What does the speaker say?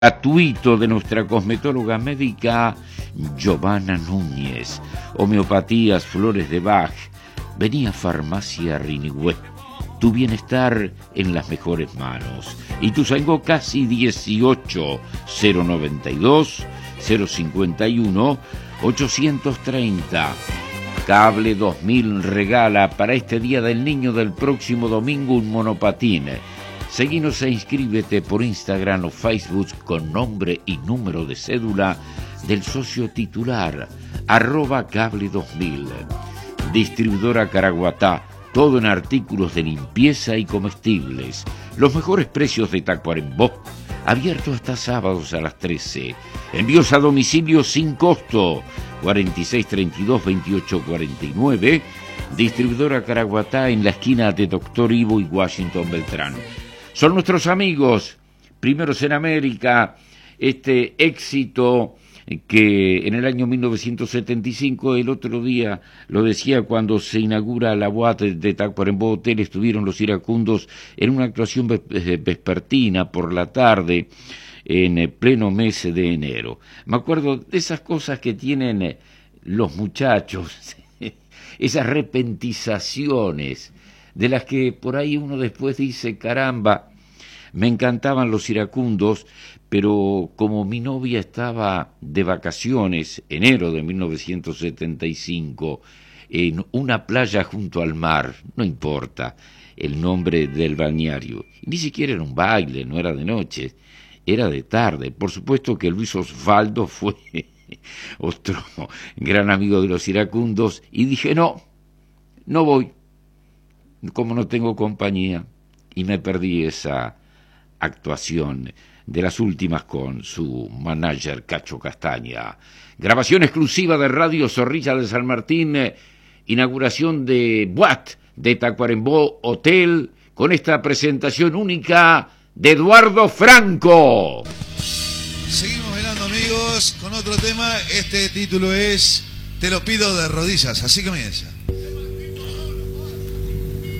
gratuito de nuestra cosmetóloga médica Giovanna Núñez. Homeopatías, flores de Bach. Vení a Farmacia Rinigüe. Tu bienestar en las mejores manos. Y tu Sango casi 18 092 051 830. Cable 2000 regala para este Día del Niño del próximo domingo un monopatín. Seguinos e inscríbete por Instagram o Facebook con nombre y número de cédula del socio titular, @cable 2000. Distribuidora Caraguatá, todo en artículos de limpieza y comestibles. Los mejores precios de Tacuarembó, abierto hasta sábados a las 13. Envíos a domicilio sin costo, 4632-2849. Distribuidora Caraguatá en la esquina de Doctor Ivo y Washington Beltrán. Son nuestros amigos, primeros en América, este éxito que en el año 1975, el otro día lo decía cuando se inaugura la boate de Tacuarembó Hotel, estuvieron los iracundos en una actuación vespertina por la tarde en pleno mes de enero. Me acuerdo de esas cosas que tienen los muchachos, esas repentizaciones de las que por ahí uno después dice, caramba, me encantaban los iracundos, pero como mi novia estaba de vacaciones, enero de 1975, en una playa junto al mar, no importa el nombre del balneario, ni siquiera era un baile, no era de noche, era de tarde. Por supuesto que Luis Osvaldo fue otro gran amigo de los iracundos, y dije, no voy, como no tengo compañía, y me perdí esa actuación de las últimas con su manager Cacho Castaña. Grabación exclusiva de Radio Zorrilla de San Martín, inauguración de Boate de Tacuarembó Hotel, con esta presentación única de Eduardo Franco. Seguimos bailando, amigos, con otro tema. Este título es Te lo pido de rodillas, así comienza.